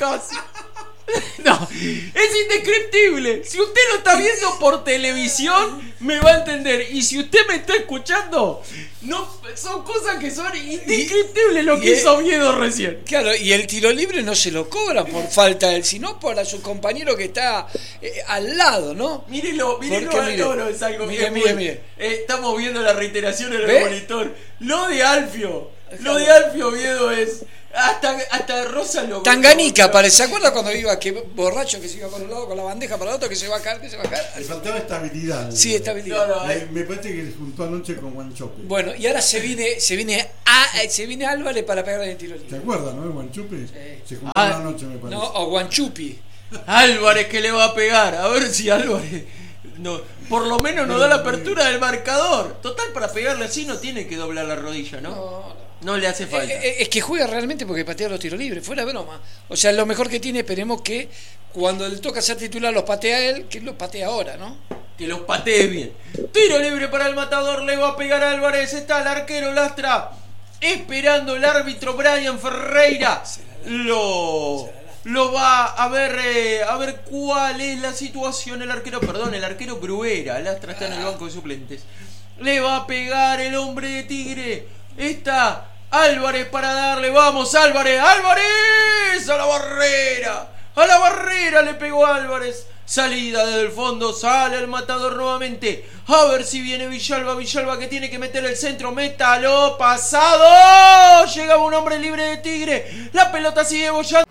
casi. No, es indescriptible. Si usted lo está viendo por televisión, me va a entender. Y si usted me está escuchando, no, son cosas que son indescriptibles lo que hizo Oviedo recién. Claro, y el tiro libre no se lo cobra por falta de él, sino por a su compañero que está al lado, ¿no? Mírelo, Mire, no, es algo mire. Estamos viendo la reiteración en el ¿Ve? monitor. Lo de Alfio Oviedo es hasta Rosa lo Tanganica parece. ¿Se acuerda cuando iba que borracho que se iba para un lado con la bandeja para el otro que se va a caer? Le faltaba estabilidad. Sí, estabilidad. No, me parece que se juntó anoche con Guanchope. Bueno, y ahora se viene Álvarez para pegarle en el tiro libre. ¿Te acuerdas, no? El Guanchope se juntó anoche, me parece. No, o Guanchupi. Álvarez que le va a pegar. A ver si Álvarez por lo menos nos da la apertura del marcador. Total, para pegarle así no tiene que doblar la rodilla, ¿no? No le hace falta. Es que juega realmente porque patea los tiros libres, fuera de broma. O sea, lo mejor que tiene, esperemos que cuando le toca ser titular los patea él, que los patea ahora, ¿no? Que los patee bien. Tiro libre para el matador, le va a pegar a Álvarez. Está el arquero Lastra esperando el árbitro Brian Ferreira. Lo va a ver cuál es la situación. El arquero Bruera. Lastra está en el banco de suplentes. Le va a pegar el hombre de Tigre. Está Álvarez para darle. Vamos, Álvarez. ¡Álvarez! A la barrera le pegó Álvarez. Salida desde el fondo. Sale el matador nuevamente. A ver si viene Villalba. Villalba que tiene que meter el centro. Métalo. Pasado. Llega un hombre libre de Tigre. La pelota sigue bollando.